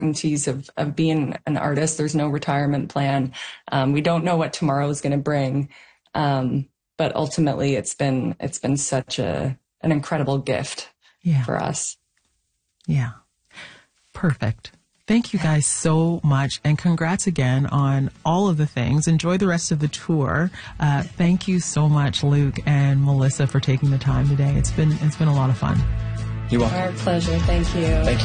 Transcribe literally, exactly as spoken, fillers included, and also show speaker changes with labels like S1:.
S1: uncertainties of, of being an artist. There's no retirement plan. Um, we don't know what tomorrow is going to bring. Um, but ultimately it's been, it's been such a, an incredible gift
S2: yeah.
S1: for us.
S2: Yeah. Perfect. Thank you guys so much, and congrats again on all of the things. Enjoy the rest of the tour. Uh, thank you so much, Luke and Melissa, for taking the time today. It's been it's been a lot of fun.
S3: You're welcome.
S1: Our pleasure. Thank you.
S3: Thank you.